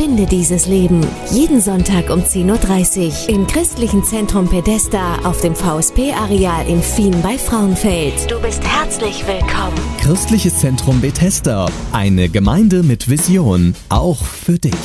Finde dieses Leben. Jeden Sonntag um 10.30 Uhr im Christlichen Zentrum Bethesda auf dem VSP-Areal in Fien bei Frauenfeld. Du bist herzlich willkommen. Christliches Zentrum Bethesda. Eine Gemeinde mit Vision. Auch für dich.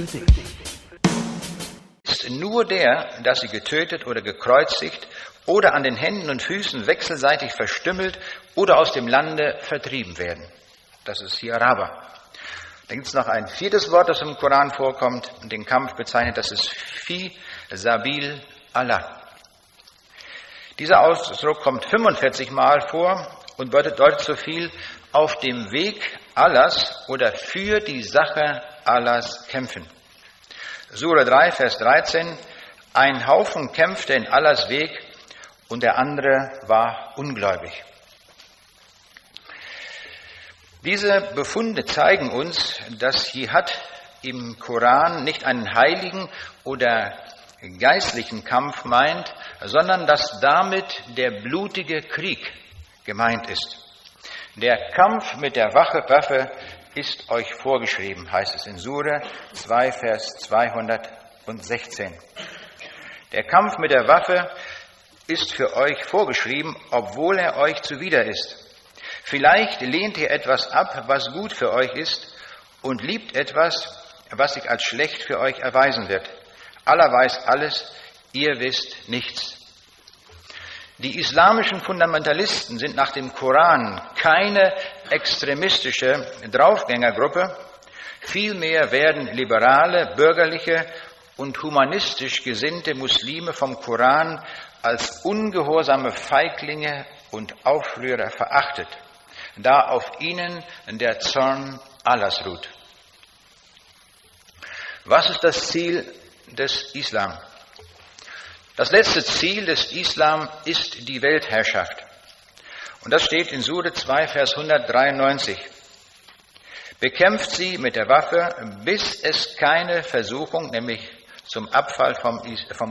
Ist nur der, dass sie getötet oder gekreuzigt oder an den Händen und Füßen wechselseitig verstümmelt oder aus dem Lande vertrieben werden. Das ist hier Raba. Dann gibt es noch ein viertes Wort, das im Koran vorkommt und den Kampf bezeichnet, das ist Fi Sabil Allah. Dieser Ausdruck kommt 45 Mal vor und bedeutet so viel: auf dem Weg Allahs oder für die Sache Allahs kämpfen. Sure 3, Vers 13: Ein Haufen kämpfte in Allahs Weg und der andere war ungläubig. Diese Befunde zeigen uns, dass Jihad im Koran nicht einen heiligen oder geistlichen Kampf meint, sondern dass damit der blutige Krieg gemeint ist. Der Kampf mit der Waffe ist euch vorgeschrieben, heißt es in Sure 2, Vers 216. Der Kampf mit der Waffe ist für euch vorgeschrieben, obwohl er euch zuwider ist. Vielleicht lehnt ihr etwas ab, was gut für euch ist, und liebt etwas, was sich als schlecht für euch erweisen wird. Allah weiß alles, ihr wisst nichts. Die islamischen Fundamentalisten sind nach dem Koran keine extremistische Draufgängergruppe. Vielmehr werden liberale, bürgerliche und humanistisch gesinnte Muslime vom Koran als ungehorsame Feiglinge und Aufrührer verachtet, da auf ihnen der Zorn Allahs ruht. Was ist das Ziel des Islam? Das letzte Ziel des Islam ist die Weltherrschaft. Und das steht in Sure 2, Vers 193. Bekämpft sie mit der Waffe, bis es keine Versuchung, nämlich zum Abfall vom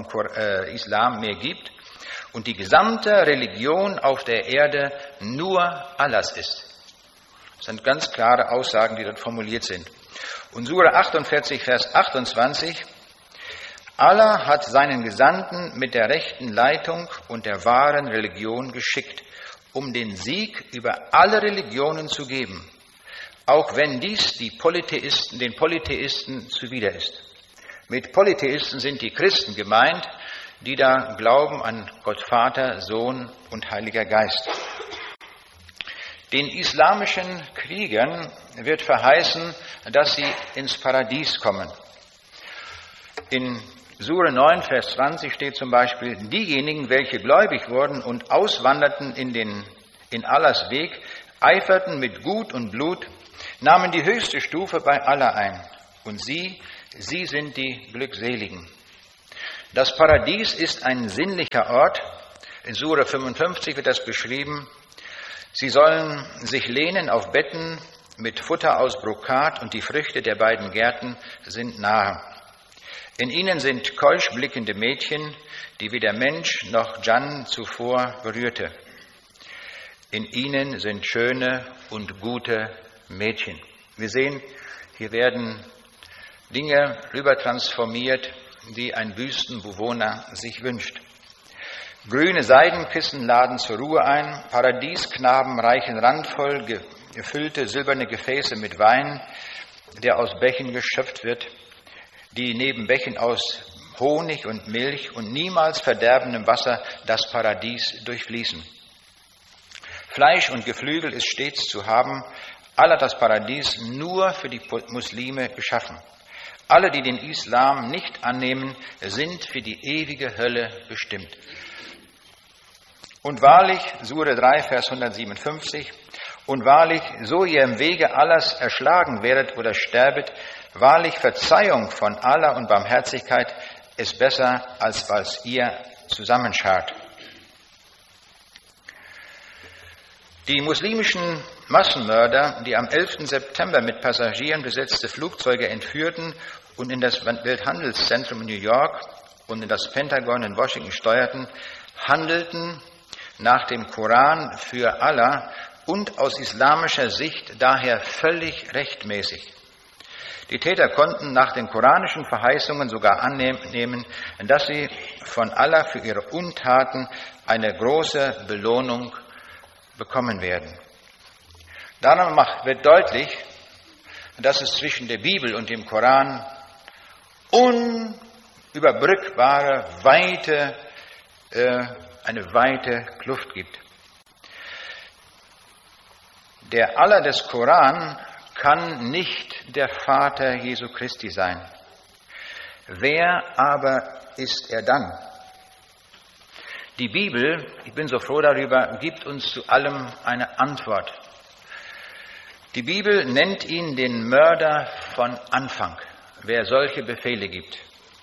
Islam mehr gibt und die gesamte Religion auf der Erde nur Allahs ist. Das sind ganz klare Aussagen, die dort formuliert sind. Und Sure 48, Vers 28: Allah hat seinen Gesandten mit der rechten Leitung und der wahren Religion geschickt, um den Sieg über alle Religionen zu geben, auch wenn dies den Polytheisten zuwider ist. Mit Polytheisten sind die Christen gemeint, die da glauben an Gott Vater, Sohn und Heiliger Geist. Den islamischen Kriegern wird verheißen, dass sie ins Paradies kommen. In Sure 9, Vers 20 steht zum Beispiel: Diejenigen, welche gläubig wurden und auswanderten in Allahs Weg, eiferten mit Gut und Blut, nahmen die höchste Stufe bei Allah ein. Und sie sind die Glückseligen. Das Paradies ist ein sinnlicher Ort. In Sure 55 wird das beschrieben. Sie sollen sich lehnen auf Betten mit Futter aus Brokat und die Früchte der beiden Gärten sind nahe. In ihnen sind keusch blickende Mädchen, die weder Mensch noch Dschann zuvor berührte. In ihnen sind schöne und gute Mädchen. Wir sehen, hier werden Dinge rübertransformiert, die ein Wüstenbewohner sich wünscht. Grüne Seidenkissen laden zur Ruhe ein, Paradiesknaben reichen randvoll gefüllte silberne Gefäße mit Wein, der aus Bächen geschöpft wird, die neben Bächen aus Honig und Milch und niemals verderbendem Wasser das Paradies durchfließen. Fleisch und Geflügel ist stets zu haben, Allah hat das Paradies nur für die Muslime geschaffen. Alle, die den Islam nicht annehmen, sind für die ewige Hölle bestimmt. Und wahrlich, Sure 3, Vers 157, und wahrlich, so ihr im Wege Allahs erschlagen werdet oder sterbet, wahrlich Verzeihung von Allah und Barmherzigkeit ist besser, als was ihr zusammenschart. Die muslimischen Massenmörder, die am 11. September mit Passagieren besetzte Flugzeuge entführten und in das Welthandelszentrum in New York und in das Pentagon in Washington steuerten, handelten nach dem Koran für Allah und aus islamischer Sicht daher völlig rechtmäßig. Die Täter konnten nach den koranischen Verheißungen sogar annehmen, dass sie von Allah für ihre Untaten eine große Belohnung bekommen werden. Daran wird deutlich, dass es zwischen der Bibel und dem Koran unüberbrückbare, eine weite Kluft gibt. Der Allah des Koran kann nicht der Vater Jesu Christi sein. Wer aber ist er dann? Die Bibel, ich bin so froh darüber, gibt uns zu allem eine Antwort. Die Bibel nennt ihn den Mörder von Anfang, wer solche Befehle gibt,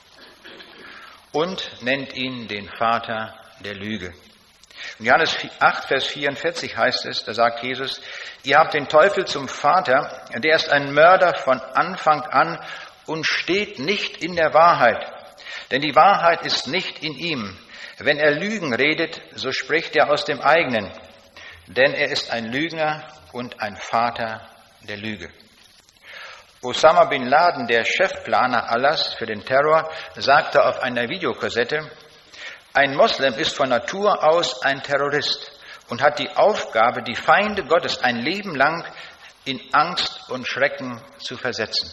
und nennt ihn den Vater der Lüge. In Johannes 8, Vers 44 heißt es, da sagt Jesus, ihr habt den Teufel zum Vater, der ist ein Mörder von Anfang an und steht nicht in der Wahrheit, denn die Wahrheit ist nicht in ihm. Wenn er Lügen redet, so spricht er aus dem eigenen, denn er ist ein Lügner und ein Vater der Lüge. Osama bin Laden, der Chefplaner Allahs für den Terror, sagte auf einer Videokassette, ein Moslem ist von Natur aus ein Terrorist und hat die Aufgabe, die Feinde Gottes ein Leben lang in Angst und Schrecken zu versetzen.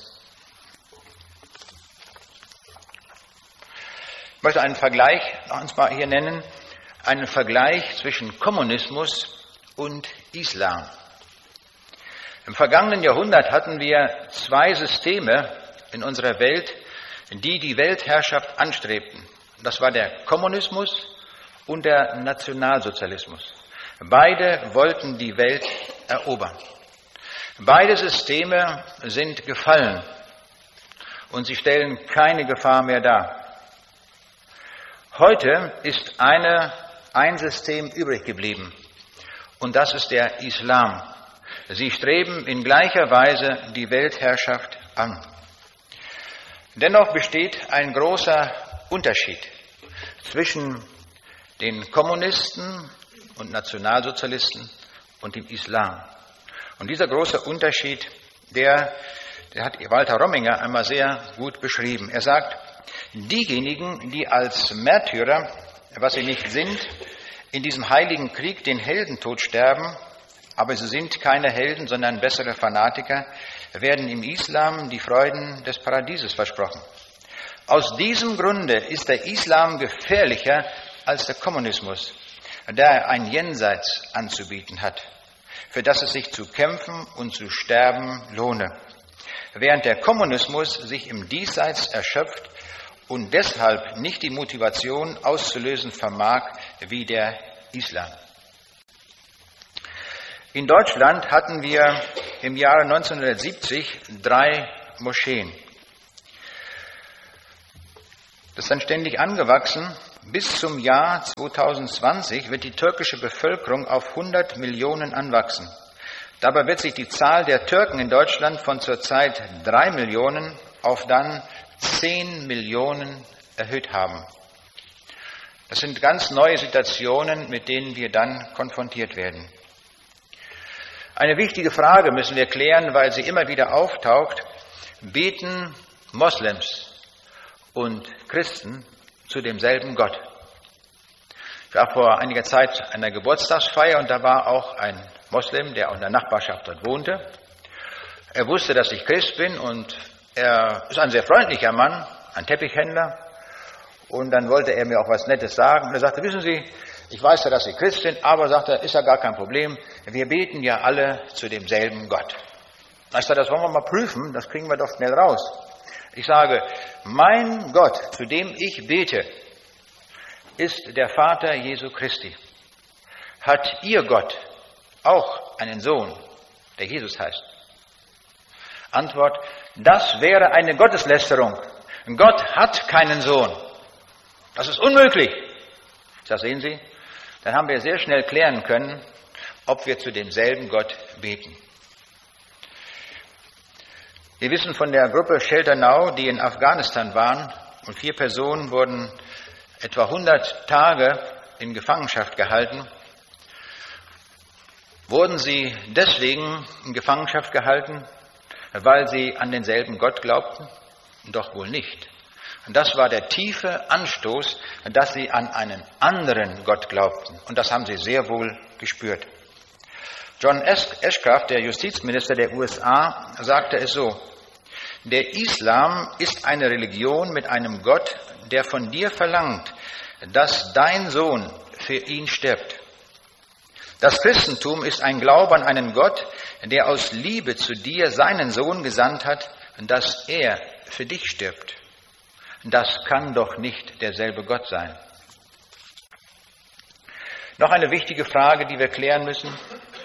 Ich möchte einen Vergleich uns mal hier nennen, einen Vergleich zwischen Kommunismus und Islam. Im vergangenen Jahrhundert hatten wir zwei Systeme in unserer Welt, die die Weltherrschaft anstrebten. Das war der Kommunismus und der Nationalsozialismus. Beide wollten die Welt erobern. Beide Systeme sind gefallen und sie stellen keine Gefahr mehr dar. Heute ist ein System übrig geblieben und das ist der Islam. Sie streben in gleicher Weise die Weltherrschaft an. Dennoch besteht ein großer Unterschied zwischen den Kommunisten und Nationalsozialisten und dem Islam. Und dieser große Unterschied, der hat Walter Rominger einmal sehr gut beschrieben. Er sagt, diejenigen, die als Märtyrer, was sie nicht sind, in diesem heiligen Krieg den Heldentod sterben, aber sie sind keine Helden, sondern bessere Fanatiker, werden im Islam die Freuden des Paradieses versprochen. Aus diesem Grunde ist der Islam gefährlicher als der Kommunismus, da er ein Jenseits anzubieten hat, für das es sich zu kämpfen und zu sterben lohne, während der Kommunismus sich im Diesseits erschöpft und deshalb nicht die Motivation auszulösen vermag wie der Islam. In Deutschland hatten wir im Jahre 1970 3 Moscheen. Das ist dann ständig angewachsen. Bis zum Jahr 2020 wird die türkische Bevölkerung auf 100 Millionen anwachsen. Dabei wird sich die Zahl der Türken in Deutschland von zurzeit 3 Millionen auf dann 10 Millionen erhöht haben. Das sind ganz neue Situationen, mit denen wir dann konfrontiert werden. Eine wichtige Frage müssen wir klären, weil sie immer wieder auftaucht. Beten Moslems und Christen zu demselben Gott? Ich war vor einiger Zeit an einer Geburtstagsfeier und da war auch ein Moslem, der auch in der Nachbarschaft dort wohnte. Er wusste, dass ich Christ bin und er ist ein sehr freundlicher Mann, ein Teppichhändler. Und dann wollte er mir auch was Nettes sagen. Und er sagte, wissen Sie, ich weiß ja, dass Sie Christ sind, aber, sagt er, ist ja gar kein Problem. Wir beten ja alle zu demselben Gott. Ich sage, das wollen wir mal prüfen, das kriegen wir doch schnell raus. Ich sage, mein Gott, zu dem ich bete, ist der Vater Jesu Christi. Hat Ihr Gott auch einen Sohn, der Jesus heißt? Antwort, das wäre eine Gotteslästerung. Gott hat keinen Sohn. Das ist unmöglich. Das sehen Sie. Dann haben wir sehr schnell klären können, ob wir zu demselben Gott beten. Wir wissen von der Gruppe Shelter Now, die in Afghanistan waren, und 4 Personen wurden etwa 100 Tage in Gefangenschaft gehalten. Wurden sie deswegen in Gefangenschaft gehalten, weil sie an denselben Gott glaubten? Doch wohl nicht. Und das war der tiefe Anstoß, dass sie an einen anderen Gott glaubten. Und das haben sie sehr wohl gespürt. John Ashcroft, der Justizminister der USA, sagte es so: Der Islam ist eine Religion mit einem Gott, der von dir verlangt, dass dein Sohn für ihn stirbt. Das Christentum ist ein Glaube an einen Gott, der aus Liebe zu dir seinen Sohn gesandt hat, dass er für dich stirbt. Das kann doch nicht derselbe Gott sein. Noch eine wichtige Frage, die wir klären müssen,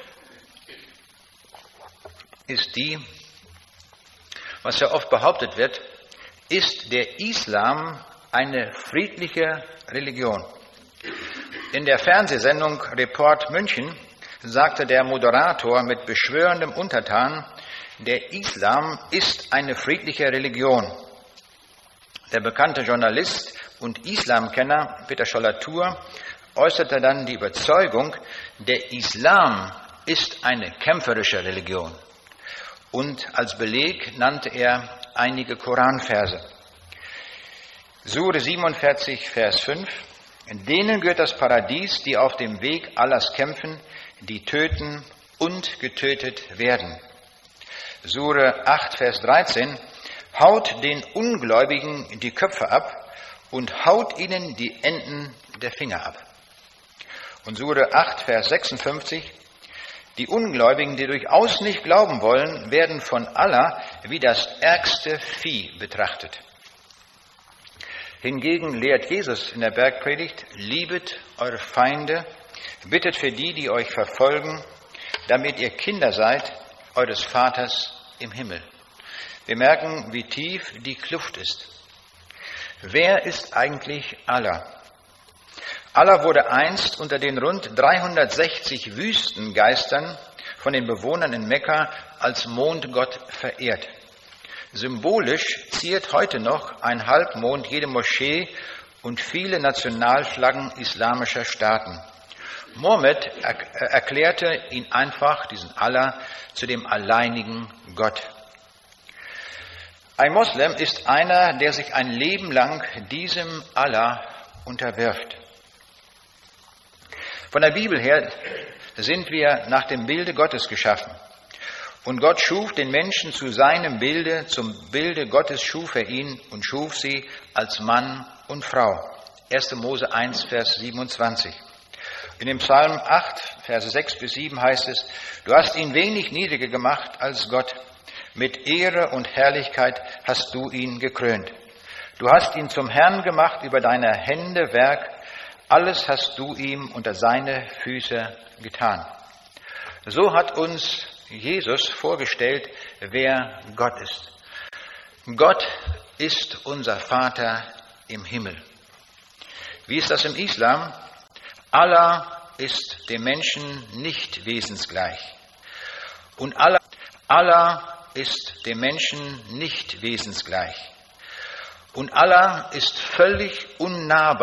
ist die, was ja oft behauptet wird: Ist der Islam eine friedliche Religion? In der Fernsehsendung Report München sagte der Moderator mit beschwörendem Unterton: Der Islam ist eine friedliche Religion. Der bekannte Journalist und Islamkenner Peter Scholler-Thur äußerte dann die Überzeugung, der Islam ist eine kämpferische Religion. Und als Beleg nannte er einige Koranverse. Sure 47, Vers 5: Denen gehört das Paradies, die auf dem Weg Allahs kämpfen, die töten und getötet werden. Sure 8, Vers 13: Haut den Ungläubigen die Köpfe ab und haut ihnen die Enden der Finger ab. Und Sure 8, Vers 56: Die Ungläubigen, die durchaus nicht glauben wollen, werden von Allah wie das ärgste Vieh betrachtet. Hingegen lehrt Jesus in der Bergpredigt: Liebet eure Feinde, bittet für die, die euch verfolgen, damit ihr Kinder seid eures Vaters im Himmel. Wir merken, wie tief die Kluft ist. Wer ist eigentlich Allah? Allah wurde einst unter den rund 360 Wüstengeistern von den Bewohnern in Mekka als Mondgott verehrt. Symbolisch ziert heute noch ein Halbmond jede Moschee und viele Nationalflaggen islamischer Staaten. Mohammed erklärte ihn einfach, diesen Allah, zu dem alleinigen Gott. Ein Moslem ist einer, der sich ein Leben lang diesem Allah unterwirft. Von der Bibel her sind wir nach dem Bilde Gottes geschaffen. Und Gott schuf den Menschen zu seinem Bilde, zum Bilde Gottes schuf er ihn und schuf sie als Mann und Frau. 1. Mose 1, Vers 27. In dem Psalm 8, Verse 6 bis 7 heißt es: Du hast ihn wenig niedriger gemacht als Gott. Mit Ehre und Herrlichkeit hast du ihn gekrönt. Du hast ihn zum Herrn gemacht über deine Hände Werk. Alles hast du ihm unter seine Füße getan. So hat uns Jesus vorgestellt, wer Gott ist. Gott ist unser Vater im Himmel. Wie ist das im Islam? Allah ist dem Menschen nicht wesensgleich. Und Allah ist dem Menschen nicht wesensgleich. Und Allah ist völlig unnahbar